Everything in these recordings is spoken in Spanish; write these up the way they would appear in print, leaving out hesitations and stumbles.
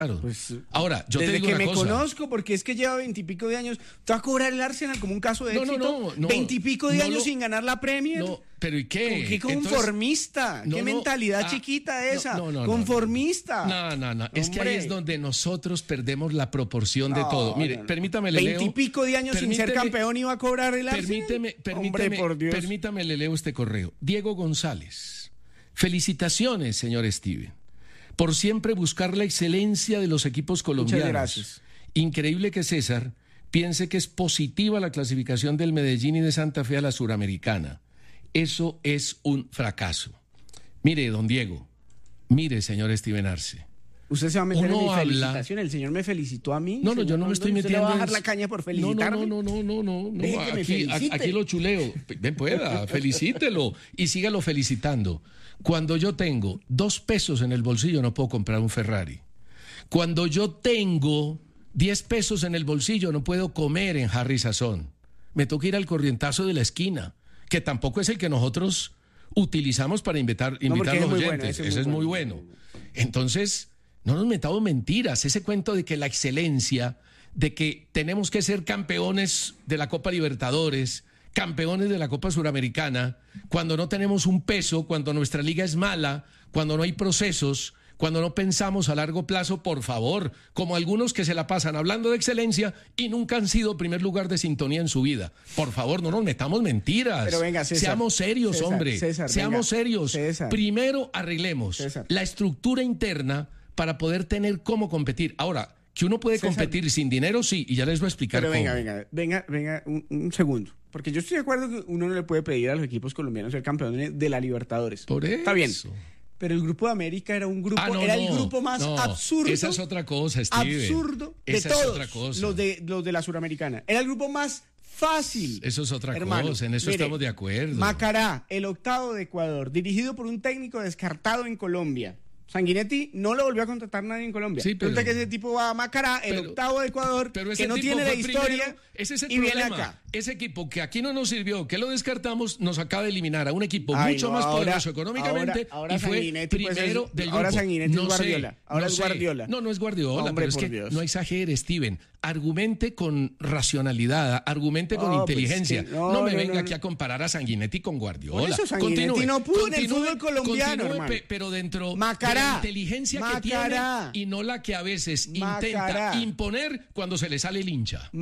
Claro. Pues, ahora, yo te desde digo que una me cosa. conozco, porque es que lleva 20 y pico de años. ¿Te va a cobrar el Arsenal como un caso de éxito? No. 20 y pico de años sin ganar la Premier. No, pero ¿y qué? ¿Qué conformista? Entonces, ¿Qué mentalidad chiquita esa? No. Conformista. No. Es que ahí Hombre. es donde nosotros perdemos la proporción de todo. Mire, permítame, le leo. 20 y pico de años sin ser campeón iba a cobrar el Arsenal. Hombre, por Dios. Permítame, le leo este correo. Diego González. Felicitaciones, señor Steven, por siempre buscar la excelencia de los equipos colombianos. Muchas gracias. Increíble que César piense que es positiva la clasificación del Medellín y de Santa Fe a la Suramericana. Eso es un fracaso. Mire, don Diego, mire, señor Steven Arce. Usted se va a meter en mi Uno habla- felicitación. El señor me felicitó a mí. No, señor yo no me estoy Rondón. metiendo. ¿Usted le va a en- bajar la caña por felicitarme? No. Deje que me felicite. Aquí lo chuleo. Ven, pueda, felicítelo y sígalo felicitando. Cuando yo tengo 2 pesos en el bolsillo, no puedo comprar un Ferrari. Cuando yo tengo 10 pesos en el bolsillo, no puedo comer en Harry Sazón. Me toca ir al corrientazo de la esquina, que tampoco es el que nosotros utilizamos para invitar porque a los es muy oyentes. bueno, ese Ese es muy bueno. Entonces, no nos metamos mentiras. Ese cuento de que la excelencia, de que tenemos que ser campeones de la Copa Libertadores, campeones de la Copa Suramericana, cuando no tenemos un peso, cuando nuestra liga es mala, cuando no hay procesos, cuando no pensamos a largo plazo, por favor, como algunos que se la pasan hablando de excelencia y nunca han sido primer lugar de sintonía en su vida. Por favor, no nos metamos mentiras. Pero venga, César, seamos serios, César, hombre. César, Seamos venga, serios. César. Primero arreglemos César. la estructura interna para poder tener cómo competir. Ahora, que uno puede César. competir sin dinero, sí, y ya les voy a explicar Pero cómo. venga, un segundo. Porque yo estoy de acuerdo que uno no le puede pedir a los equipos colombianos ser campeones de la Libertadores. Por eso. Está bien. Pero el Grupo de América era un grupo, el grupo más absurdo. Esa es otra cosa, Steven. Absurdo de Esa todos es otra cosa. los de la Suramericana. Era el grupo más fácil. Eso es otra Hermano, cosa, en eso mire, estamos de acuerdo. Macará, el octavo de Ecuador, dirigido por un técnico descartado en Colombia. Sanguinetti no lo volvió a contratar nadie en Colombia. Sí, pero- Resulta que ese tipo va a Macará, el octavo de Ecuador, Pero que ese no tipo tiene la fue historia, primero, ese es el y viene problema. acá. Ese equipo que aquí no nos sirvió, que lo descartamos, nos acaba de eliminar a un equipo Ay, mucho no, más ahora- poderoso económicamente ahora y fue Sanguinetti, pues, primero es- del grupo. ahora Sanguinetti es No sé, Guardiola, ahora es sé. Guardiola. No es Guardiola, Hombre, pero es por que Dios. no exagere, Steven. Argumente con racionalidad, argumente con No, pues, inteligencia. que no me no, venga no, aquí no. a comparar a Sanguinetti con Guardiola. Por eso Sanguinetti no pudo en el fútbol colombiano, hermano. Pero dentro Macará, de la inteligencia que tiene Macará. y no la que a veces Macará. intenta imponer cuando se le sale el hincha.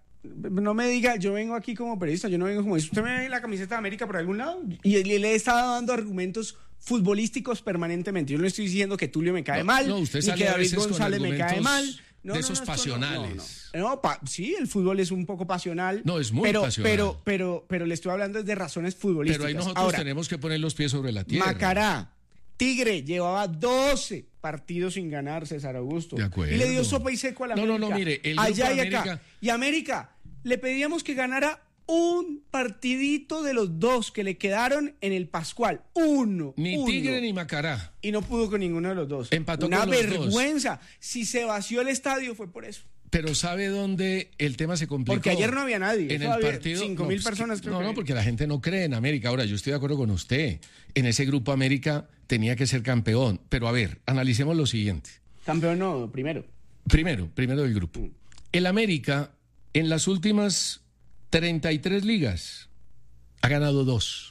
No me diga, yo vengo aquí como periodista, yo no vengo como eso. Usted me ve la camiseta de América por algún lado y le he estado dando argumentos futbolísticos permanentemente. Yo no estoy diciendo que Tulio me cae mal, usted ni sale que a David veces con González me cae argumentos mal. de esos pasionales. Sí, el fútbol es un poco pasional. No, es muy pero, pasional. Pero le estoy hablando de razones futbolísticas. Pero ahí nosotros Ahora, tenemos que poner los pies sobre la tierra. Macará, Tigre, llevaba 12 partidos sin ganar, César Augusto. De acuerdo. Y le dio sopa y seco a la No, América. mire, el allá Grupo y acá. América- Y América, le pedíamos que ganara un partidito de los 2 que le quedaron en el Pascual. Uno. Tigre ni Macará. Y no pudo con ninguno de los 2. Empató Una con los vergüenza. Si se vació el estadio fue por eso. Pero ¿sabe dónde el tema se complicó? Porque ayer no había nadie. En Eso el había partido. 5.000 pues, personas. creo que- No, porque la gente no cree en América. Ahora, yo estoy de acuerdo con usted. En ese grupo América tenía que ser campeón. Pero a ver, analicemos lo siguiente. Campeón no, primero. Primero del grupo. El América, en las últimas 33 ligas, ha ganado 2.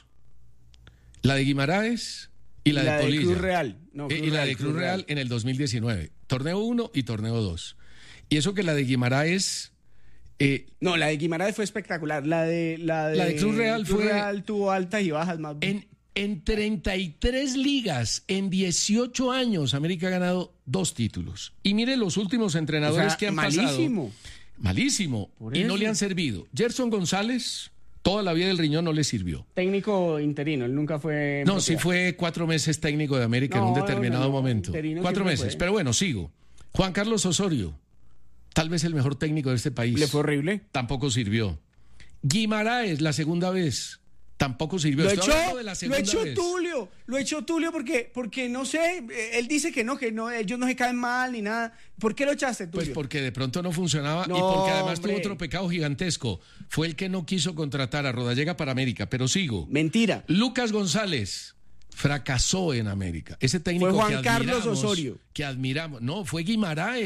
La de Guimaraes y la de Polilla. Cruz Real. No, Y la de Cruz Real en el 2019. Torneo 1 y torneo 2. Y eso que la de Guimaraes... No, la de Guimaraes fue espectacular. La de Cruz Real tuvo altas y bajas más bien. En 33 ligas, en 18 años, América ha ganado 2 títulos. Y mire los últimos entrenadores O sea, que han malísimo. pasado. Malísimo. Por Y no eso. le han servido. Gerson González, toda la vida del riñón no le sirvió. Técnico interino, él nunca fue... No, sí fue 4 meses técnico de América en un determinado momento. interino 4 siempre meses. fue. Pero bueno, sigo. Juan Carlos Osorio, tal vez el mejor técnico de este país. Le fue horrible. Tampoco sirvió. Guimaraes, la segunda vez. Tampoco sirvió. Lo Estoy hablando de la echó segunda vez. Tulio. Lo echó Tulio porque no sé, él dice que no, ellos no se caen mal ni nada. ¿Por qué lo echaste, Tulio? Pues porque de pronto no funcionaba No, y porque además hombre. tuvo otro pecado gigantesco. Fue el que no quiso contratar a Rodallega para América. Pero sigo. Mentira. Lucas González, Fracasó en América. Ese técnico Fue Juan que Carlos admiramos, Osorio. que admiramos. No, fue Guimaraes.